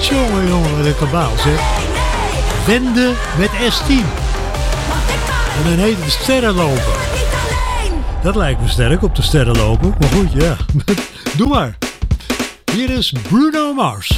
Jongen, wat een kabaal zeg. Wende met S10. En dan heet het sterrenlopen. Dat lijkt me sterk op de sterrenlopen. Maar goed, ja. Doe maar. Hier is Bruno Mars.